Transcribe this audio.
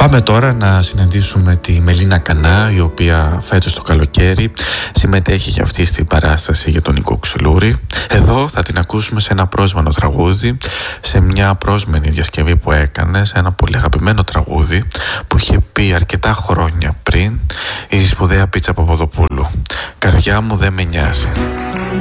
Πάμε τώρα να συναντήσουμε τη Μελίνα Κανά, η οποία φέτος το καλοκαίρι συμμετέχει και αυτή στην παράσταση για τον Νικό Ξυλούρη. Εδώ θα την ακούσουμε σε ένα πρόσμενο τραγούδι, σε μια πρόσμενη διασκευή που έκανε, σε ένα πολύ αγαπημένο τραγούδι που είχε πει αρκετά χρόνια πριν η σπουδαία Πίτσα Παπαδοπούλου. Καρδιά μου δεν με νοιάζει.